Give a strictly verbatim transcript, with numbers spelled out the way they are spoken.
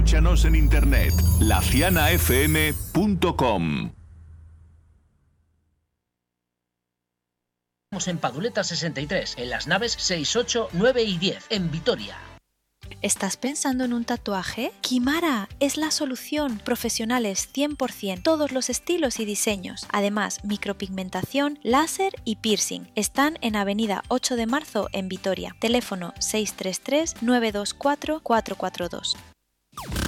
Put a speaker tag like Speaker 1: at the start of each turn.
Speaker 1: Escúchanos en internet, la ciana f m punto com.
Speaker 2: En Paduleta sesenta y tres, en las naves seis, ocho, nueve y diez, en Vitoria.
Speaker 3: ¿Estás pensando en un tatuaje? Kimara es la solución. Profesionales cien por ciento, todos los estilos y diseños. Además, micropigmentación, láser y piercing. Están en Avenida ocho de marzo en Vitoria. Teléfono seis tres tres, nueve dos cuatro, cuatro cuatro dos.